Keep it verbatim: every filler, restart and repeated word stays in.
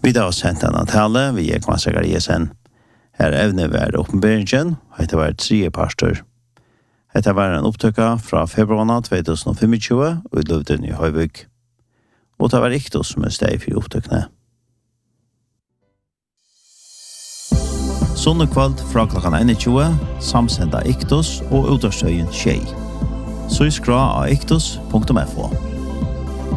Vi da har sendt en tale, vi er kvannsakar Jesen. Her evne var oppenberingen, og dette var tre pastor. Dette var en opptøkka fra februar tjueogtjúgu og i Løvden i Høyvøk. Og det var ikke som er steg for opptøkkene. Sånne kvalt fra klokkan tjueén, samsenda Iktos og utårstøyen Tjei. Så i skra av iktos punktum f o.